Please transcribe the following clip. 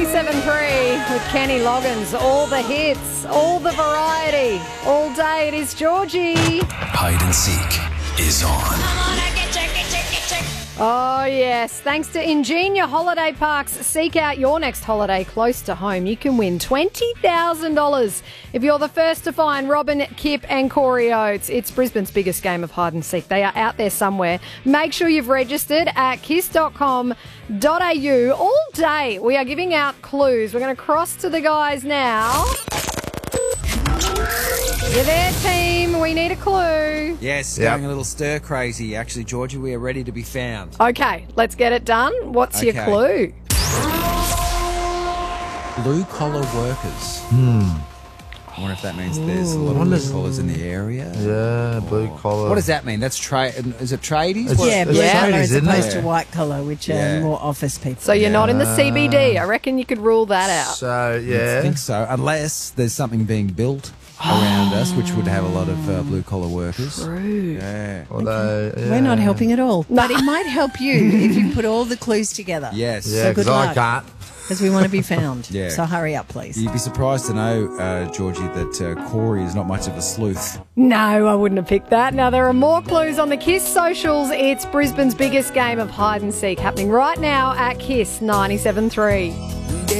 97.3 with Kenny Loggins. All the hits, all the variety, all day. It is Georgie. Hide and Seek is on. Oh, yes. Thanks to Ingenia Holiday Parks, seek out your next holiday close to home. You can win $20,000 if you're the first to find Robin, Kip and Corey Oates. It's Brisbane's biggest game of hide and seek. They are out there somewhere. Make sure you've registered at kiss.com.au. All day we are giving out clues. We're going to cross to the guys now. You there, team? We need a clue. Yes, going a little stir crazy. Actually, Georgie, we are ready to be found. Okay, let's get it done. What's your clue? Blue collar workers. I wonder if that means there's a lot of blue collars in the area. Yeah, blue collar. What does that mean? That's is it tradies? It's Blue collar as isn't opposed it? to white collar, which are more office people. So you're not in the CBD. I reckon you could rule that out. So, I think so, unless there's something being built around us, which would have a lot of blue collar workers. True. Yeah. Although, We're not helping at all. But it might help you if you put all the clues together. Yes. Yeah, So good because I luck. can't. Because we want to be found. Yeah. So hurry up, please. You'd be surprised to know, Georgie, that Corey is not much of a sleuth. No, I wouldn't have picked that. Now, there are more clues on the KISS socials. It's Brisbane's biggest game of hide and seek happening right now at KISS 97.3.